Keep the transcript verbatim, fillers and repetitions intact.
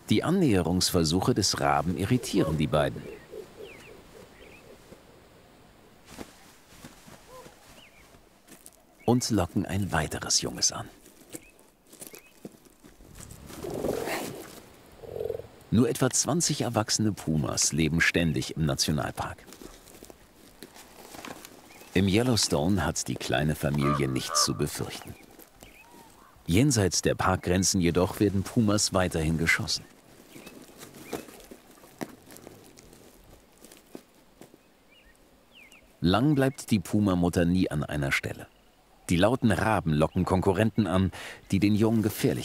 Die Annäherungsversuche des Raben irritieren die beiden. Und locken ein weiteres Junges an. Nur etwa zwanzig erwachsene Pumas leben ständig im Nationalpark. Im Yellowstone hat die kleine Familie nichts zu befürchten. Jenseits der Parkgrenzen jedoch werden Pumas weiterhin geschossen. Lang bleibt die Pumamutter nie an einer Stelle. Die lauten Raben locken Konkurrenten an, die den Jungen gefährlich